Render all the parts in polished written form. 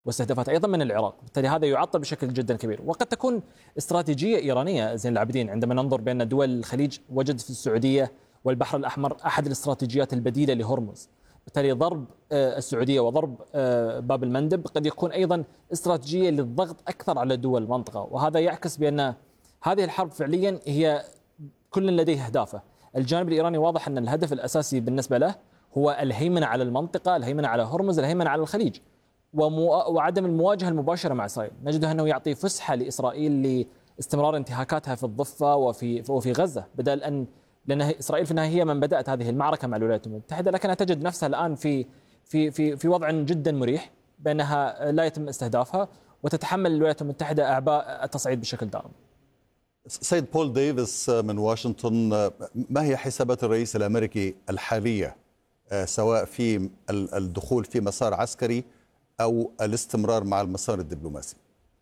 واستهدافات أيضا من العراق، بالتالي هذا يعطل بشكل جدا كبير. وقد تكون استراتيجية إيرانية زين العابدين عندما ننظر بأن دول الخليج وجدت في السعودية والبحر الأحمر أحد الاستراتيجيات البديلة لهرمز، بالتالي ضرب السعودية وضرب باب المندب قد يكون أيضا استراتيجية للضغط أكثر على دول المنطقة. وهذا يعكس بأن هذه الحرب فعليا هي كل لديه أهدافه. الجانب الإيراني واضح أن الهدف الأساسي بالنسبة له هو الهيمنة على المنطقة، الهيمنة على هرمز، الهيمنة على الخليج، وعدم المواجهة المباشرة مع إسرائيل. نجد أنه يعطي فسحة لإسرائيل لاستمرار انتهاكاتها في الضفة وفي غزة، بدل أن لأن إسرائيل في النهاية هي من بدأت هذه المعركة مع الولايات المتحدة، لكنها تجد نفسها الآن في وضع جدا مريح بأنها لا يتم استهدافها وتتحمل الولايات المتحدة أعباء التصعيد بشكل دائم. سيد بول ديفيس من واشنطن، ما هي حسابات الرئيس الأمريكي الحالية سواء في الدخول في مسار عسكري أو الاستمرار مع المسار الدبلوماسي؟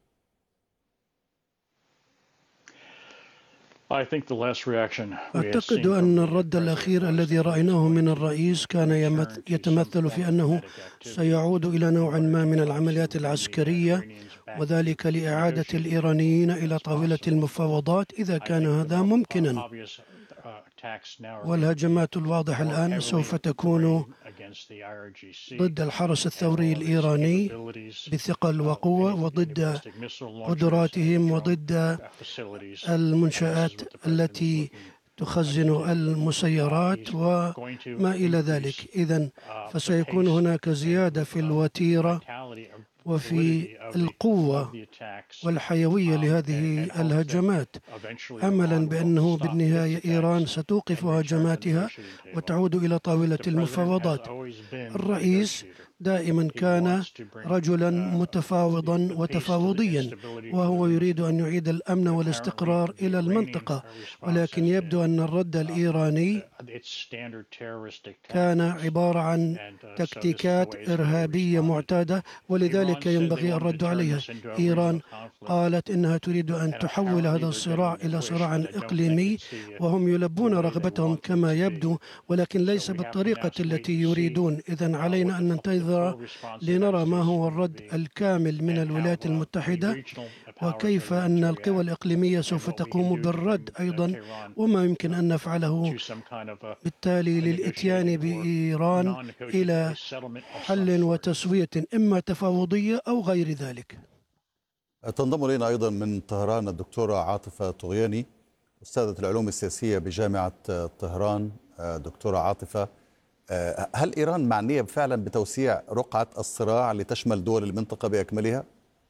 أعتقد أن الرد الأخير الذي رأيناه من الرئيس كان يتمثل في أنه سيعود إلى نوع ما من العمليات العسكرية، وذلك لإعادة الإيرانيين إلى طاولة المفاوضات إذا كان هذا ممكنا. والهجمات الواضحة الآن سوف تكون ضد الحرس الثوري الإيراني بثقل وقوة، وضد قدراتهم، وضد المنشآت التي تخزن المسيرات وما إلى ذلك. إذن فسيكون هناك زيادة في الوتيرة وفي القوة والحيوية لهذه الهجمات، أملا بأنه بالنهاية إيران ستوقف هجماتها وتعود إلى طاولة المفاوضات. الرئيس دائما كان رجلا متفاوضا وتفاوضيا، وهو يريد أن يعيد الأمن والاستقرار إلى المنطقة، ولكن يبدو أن الرد الإيراني كان عبارة عن تكتيكات إرهابية معتادة، ولذلك ينبغي الرد عليها. إيران قالت إنها تريد أن تحول هذا الصراع إلى صراع إقليمي، وهم يلبون رغبتهم كما يبدو، ولكن ليس بالطريقة التي يريدون. إذن علينا أن ننتظر لنرى ما هو الرد الكامل من الولايات المتحدة، وكيف أن القوى الإقليمية سوف تقوم بالرد أيضا، وما يمكن أن نفعله بالتالي للإتيان بإيران إلى حل وتسوية إما تفاوضية أو غير ذلك. تنضم إلينا أيضا من طهران الدكتورة عاطفة طغياني، أستاذة العلوم السياسية بجامعة طهران. دكتورة عاطفة، هل إيران معنية فعلا بتوسيع رقعة الصراع لتشمل دول المنطقة بأكملها؟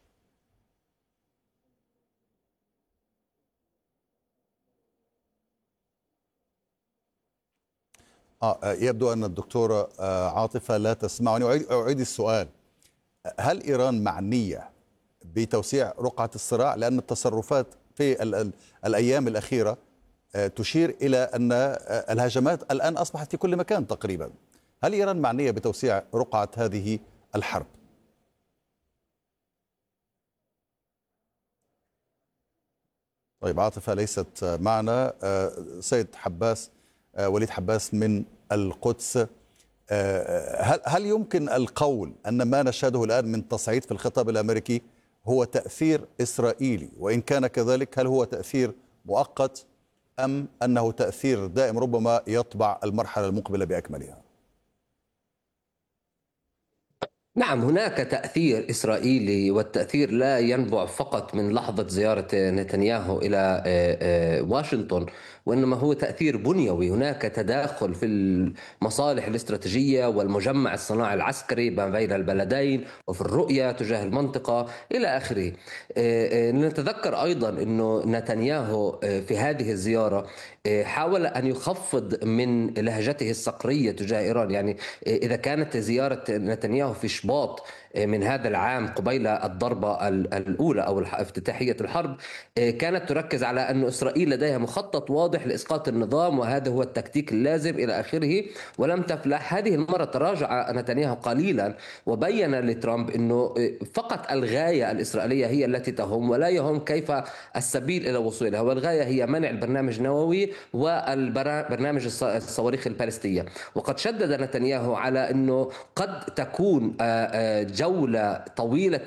يبدو أن الدكتورة عاطفة لا تسمعني. أعيد السؤال: هل إيران معنية بتوسيع رقعة الصراع؟ لأن التصرفات في الأيام الأخيرة تشير إلى أن الهجمات الآن أصبحت في كل مكان تقريبا. هل إيران معنية بتوسيع رقعة هذه الحرب؟ طيب، عاطفة ليست معنا. سيد حباس، وليد حباس من القدس، هل يمكن القول أن ما نشهده الآن من تصعيد في الخطاب الأمريكي هو تأثير إسرائيلي؟ وإن كان كذلك، هل هو تأثير مؤقت أم أنه تأثير دائم ربما يطبع المرحلة المقبلة بأكملها؟ نعم، هناك تأثير إسرائيلي، والتأثير لا ينبع فقط من لحظة زيارة نتنياهو إلى واشنطن، وإنما هو تأثير بنيوي. هناك تداخل في المصالح الاستراتيجية والمجمع الصناعي العسكري ما بين البلدين، وفي الرؤية تجاه المنطقة إلى آخره. نتذكر أيضا أنه نتنياهو في هذه الزيارة حاول أن يخفض من لهجته الصقرية تجاه إيران. يعني إذا كانت زيارة نتنياهو في شباط من هذا العام قبيل الضربة الأولى أو افتتاحية الحرب، كانت تركز على أن إسرائيل لديها مخطط واضح لإسقاط النظام، وهذا هو التكتيك اللازم إلى آخره، ولم تفلح. هذه المرة تراجع نتنياهو قليلا وبين لترامب أنه فقط الغاية الإسرائيلية هي التي تهم، ولا يهم كيف السبيل إلى وصولها، والغاية هي منع البرنامج النووي والبرنامج الصواريخ البالستية. وقد شدد نتنياهو على أنه قد تكون جولة طويلة